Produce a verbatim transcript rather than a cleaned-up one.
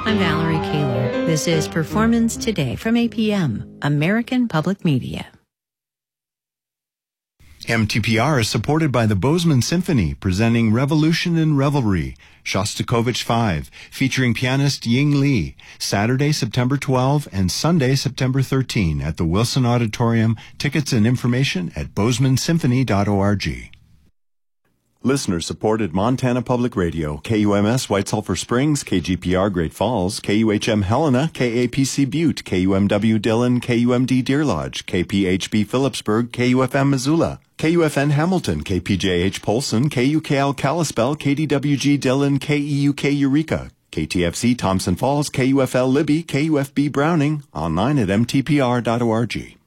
I'm Valerie Kaler. This is Performance Today from A P M, American Public Media. M T P R is supported by the Bozeman Symphony, presenting Revolution in Revelry, Shostakovich five, featuring pianist Ying Li, Saturday, September twelfth and Sunday, September thirteenth at the Wilson Auditorium. Tickets and information at bozeman symphony dot org. Listener-supported Montana Public Radio, K U M S White Sulphur Springs, K G P R Great Falls, K U H M Helena, K A P C Butte, K U M W Dillon, K U M D Deer Lodge, K P H B Phillipsburg, K U F M Missoula, K U F N Hamilton, K P J H Polson, K U K L Kalispell, K D W G Dillon, K E U K Eureka, K T F C Thompson Falls, K U F L Libby, K U F B Browning, online at m t p r dot org.